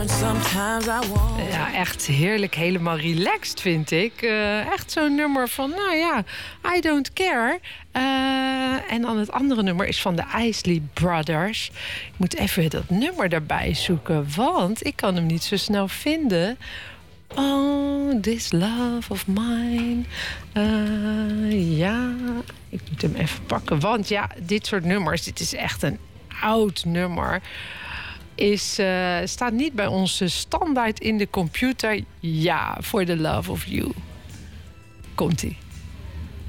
Ja, echt heerlijk. Helemaal relaxed, vind ik. Echt zo'n nummer van, nou ja, I don't care. En dan het andere nummer is van de Isley Brothers. Ik moet even dat nummer daarbij zoeken, want ik kan hem niet zo snel vinden. Oh, this love of mine. Ja, ik moet hem even pakken. Want ja, dit soort nummers, dit is echt een oud nummer. Staat niet bij onze standaard in de computer. Ja, For the Love of You. Komt-ie.